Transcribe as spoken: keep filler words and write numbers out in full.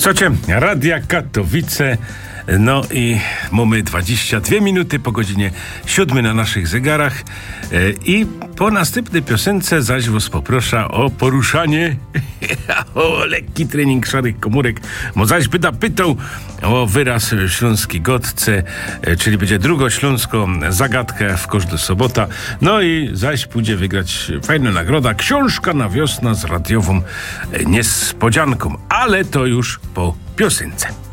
Słuchajcie, Radia Katowice, no i mamy dwadzieścia dwie minuty po godzinie siódmej na naszych zegarach e, i po następnej piosence zaś was poproszę o poruszanie o lekki trening szarych komórek, bo zaś by pytał o wyraz śląski gotce, e, czyli będzie drugośląską zagadkę w każdą sobota, no i zaś pójdzie wygrać fajna nagroda, książka na wiosnę z radiową e, niespodzianką, ale to już po piosence.